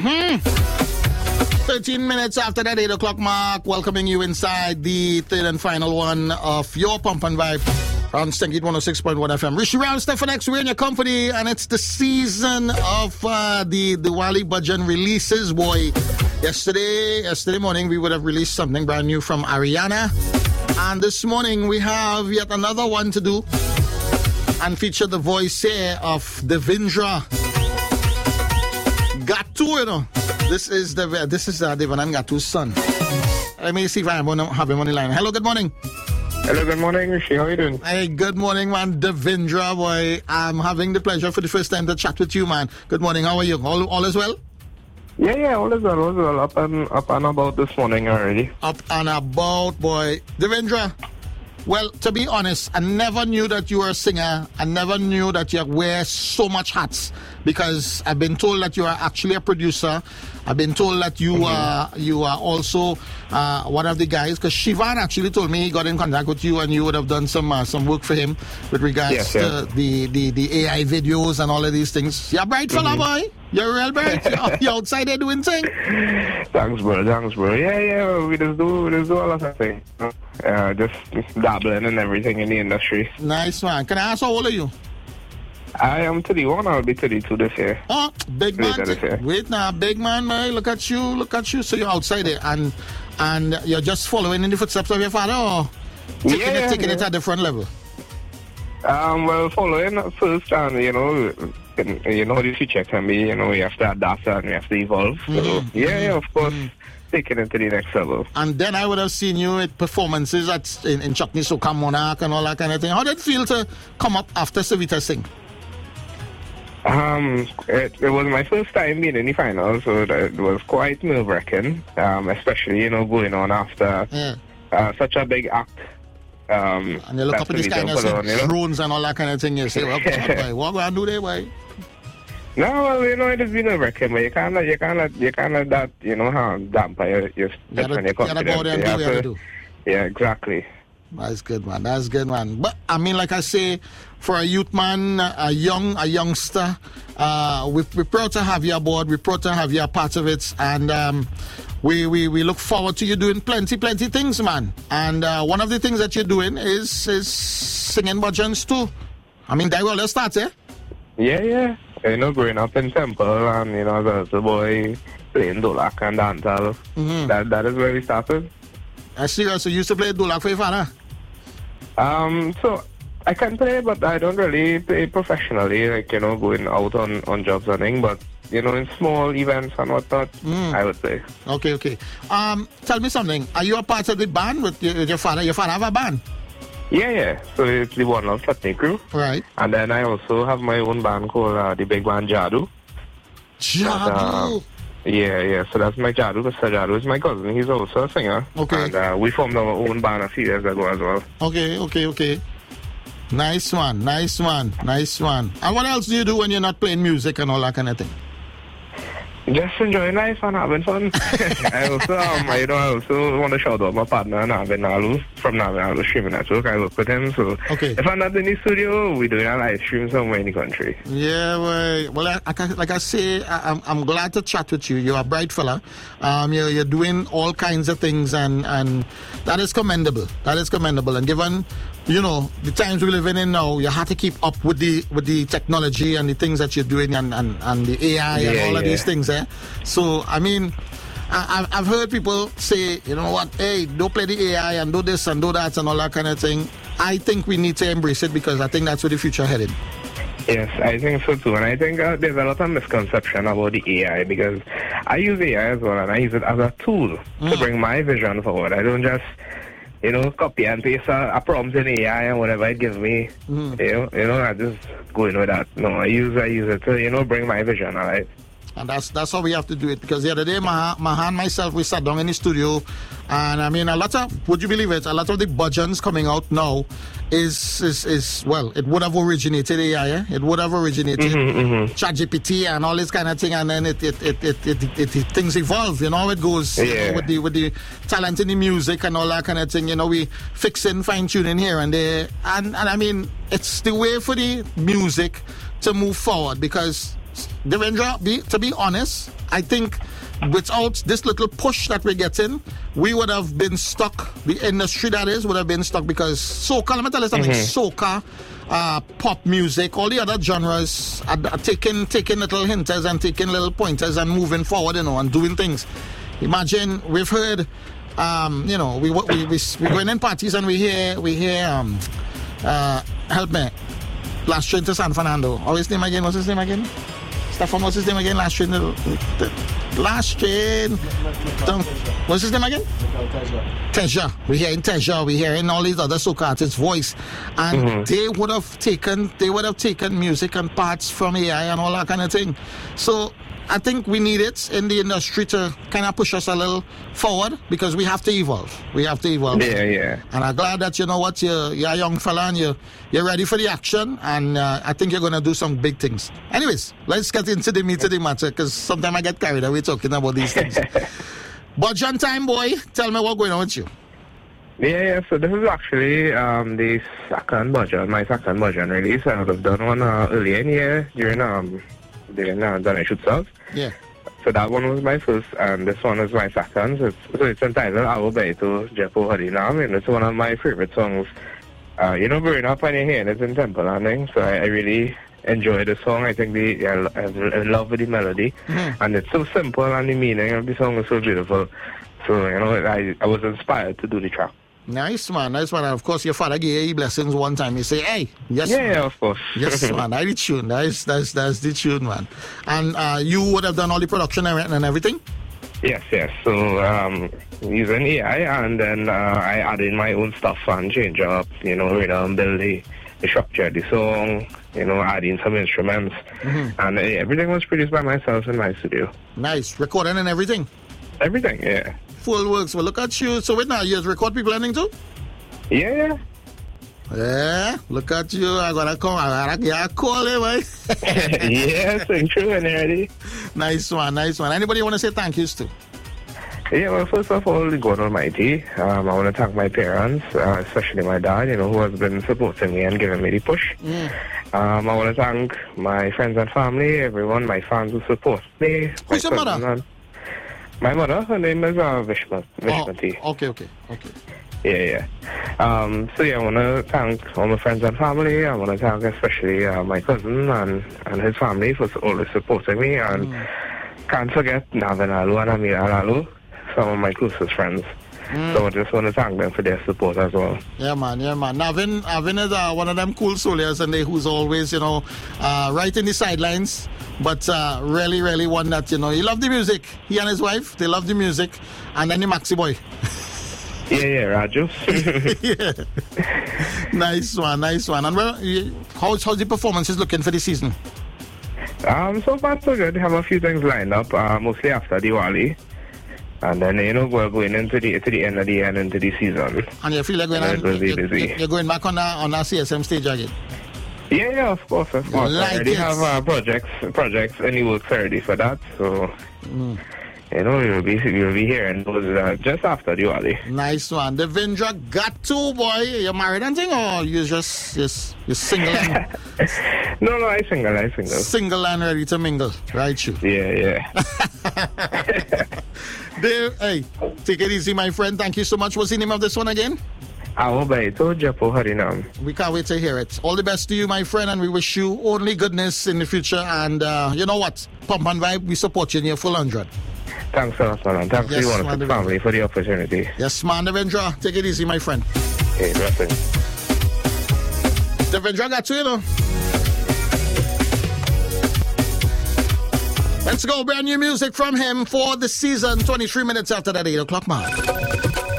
13 minutes after that 8 o'clock mark, welcoming you inside the third and final one of your Pump and Vibe on Stinky 106.1 FM. Rishi Ram, Stefan X, we're in your company, and it's the season of the Wali Bhajan releases, boy. Yesterday morning, we would have released something brand new from Ariana, and this morning we have yet another one to do and feature the voice here of Devendra Gatu, you know. This is Devanand Gatu's son. Let me see if I have him on the line. Hello, good morning. Hello, good morning, Rishi. How are you doing? Hey, good morning, man. Devendra, boy. I'm having the pleasure for the first time to chat with you, man. Good morning. How are you? All is well? Yeah, all is well. Up and about this morning already. Up and about, boy. Devendra, well, to be honest, I never knew that you were a singer. I never knew that you wear so much hats, because I've been told that you are actually a producer. I've been told that you are also one of the guys, because Shivan actually told me he got in contact with you and you would have done some work for him with regards to the AI videos and all of these things. You're a bright fella, boy. You're a real bright. You're outside there doing things. Thanks, bro. Yeah. We just do a lot of things. Just dabbling and everything in the industry. Nice, man. Can I ask how old are you? I am 31. I'll be 32 this year. Oh, big man. Wait now, big man, man. Look at you. So you're outside there and you're just following in the footsteps of your father, or taking it at the front level? Well, following first, and you know the future can be, we have to adapt and we have to evolve. So of course, taking it to the next level. And then I would have seen you at performances in Chutney Soca Monarch and all that kind of thing. How did it feel to come up after Savita Singh? It was my first time being in the final, so it was quite nerve-wracking, especially, going on after such a big act. And you look up at this kind of drones and all that kind of thing, you say, well, what do I do there, boy? No, well, it has been nerve-wracking, but you can't let that, damper your confidence. Yeah, exactly. That's good, man. But I mean, like I say, for a youth man, a youngster, we're proud to have you aboard. We're proud to have you a part of it, and we look forward to you doing plenty things, man. And one of the things that you're doing is singing bhajans too. I mean, that will start, eh? Yeah. Growing up in Temple, and as a boy playing dholak and dancehall, that is where we started. I see. So you used to play dholak for your father? So I can play, but I don't really play professionally, like, going out on jobs and things, but, in small events and whatnot, I would play. Okay. Tell me something. Are you a part of the band with your father? Your father have a band? Yeah. So it's the One Love Chutney crew. Right. And then I also have my own band called the big band Jadu. Jadu? Yeah. So that's my Jadu. Mr. Jadu is my cousin. He's also a singer. Okay. And we formed our own band a few years ago as well. Okay. Nice one. And what else do you do when you're not playing music and all that kind of thing? Just enjoying life and having fun. I also want to shout out my partner, Navin Nalu, from Navin Nalu Streaming Network. I work with him, so if I'm not in the studio, we're doing a live stream somewhere in the country. Yeah, well, like I say, I'm glad to chat with you. You're a bright fella. You're doing all kinds of things, and that is commendable. And given, the times we're living in now, you have to keep up with the technology and the things that you're doing and the AI and all of these things, eh? So, I mean, I've heard people say, hey, don't play the AI and do this and do that and all that kind of thing. I think we need to embrace it, because I think that's where the future headed. Yes, I think so too. And I think there's a lot of misconception about the AI, because I use AI as well, and I use it as a tool to bring my vision forward. I don't just copy and paste a prompt in AI and whatever it gives me. I just go in with that. No, I use it to, bring my vision alive. And that's how we have to do it, because the other day, Mahan and myself, we sat down in the studio, and I mean, would you believe it, a lot of the bhajans coming out now is it would have originated AI, eh? It would have originated ChatGPT and all this kind of thing, and then it things evolve, how it goes, with the talent in the music and all that kind of thing, we fixing, fine-tuning here and there, and I mean, it's the way for the music to move forward, because Devendra, to be honest, I think without this little push that we're getting, we would have been stuck. The industry, that is, would have been stuck because soca, let me tell you something, soca, pop music, all the other genres are taking little hinters and taking little pointers and moving forward, and doing things. Imagine, we've heard, we going in parties and we hear, help me, Last Train to San Fernando. What's his name again? Stefan, what's his name again? Last Train. What's his name again? Teja. We're hearing Teja. We're hearing all these other soca artists' voice, and they would have taken music and parts from AI and all that kind of thing. So I think we need it in the industry to kind of push us a little forward because we have to evolve. Yeah. And I'm glad that, you know what, you're a young fella and you're ready for the action, and I think you're going to do some big things. Anyways, let's get into the meat of the matter because sometimes I get carried away talking about these things. Budget time, boy. Tell me what's going on with you. Yeah. So this is actually the second budget, my second budget release. I would have done one earlier in the year during Then I Should Serve. Yeah. So that one was my first, and this one is my second. So it's entitled Awo Baito Jepo Harinam, and it's one of my favorite songs. Growing up when you hear it in temple and things, so I really enjoy the song. I think I love the melody, and it's so simple, and the meaning of the song is so beautiful. So, I was inspired to do the track. Nice, man. Of course, your father gave you blessings one time. You say, hey, yes. Yeah, of course. Yes, man. That's the tune. That's the tune, man. And you would have done all the production and everything? Yes. So, using AI, and then I added my own stuff and change up, rhythm, build the structure of the song, adding some instruments. And everything was produced by myself in my studio. Nice. Recording and everything? Everything, yeah. Full works. Well, look at you. So wait now, you record people ending too? Yeah. Yeah, look at you. I gotta call him, right? Yes, I'm true and ready. Nice one. Anybody want to say thank yous to? Yeah, well, first of all, God Almighty. I want to thank my parents, especially my dad, who has been supporting me and giving me the push. I want to thank my friends and family, everyone, my fans who support me. Who's your mother? My mother, her name is Vishmati. Oh, okay. Yeah. I want to thank all my friends and family. I want to thank especially my cousin and his family for always supporting me. And can't forget Navin Alu and Amir Alu, some of my closest friends. So I just want to thank them for their support as well. Yeah, man. Navin is one of them cool souliers and who's always, right in the sidelines. But really, really one that, he loved the music. He and his wife, they love the music. And then the Maxi boy. Yeah, Raju. Yeah. Nice one. And well, how's the performances looking for the season? So far so good. Have a few things lined up, mostly after Diwali. And then, we're going into the end of the year and into the season. And you feel like you're going back on our CSM stage again? Yeah, of course. I already have projects in the works already for that. So, you'll be hearing those just after Diwali. Nice one. Devendra got to, boy. You're married and thing, or you're single? No, I single. Single and ready to mingle, right? You? Yeah. Dave, hey, take it easy, my friend. Thank you so much. What's the name of this one again? Awo Baito Jepo Harinam. We can't wait to hear it. All the best to you, my friend, and we wish you only goodness in the future. And you know what? Pump and Vibe, we support you in your full 100. Thanks a lot, man. Thanks to you and the family for the opportunity. Yes, man. Devendra, take it easy, my friend. Hey, blessings. Devendra got to, Let's go. Brand new music from him for the season. 23 minutes after that 8 o'clock mark.